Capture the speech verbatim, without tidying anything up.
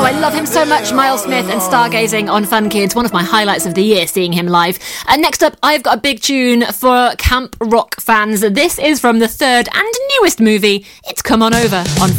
I love him so much. Miles Smith and Stargazing on Fun Kids, one of my highlights of the year, seeing him live. And next up, I've got a big tune for camp rock fans. This is from the third and newest movie, It's Come On Over on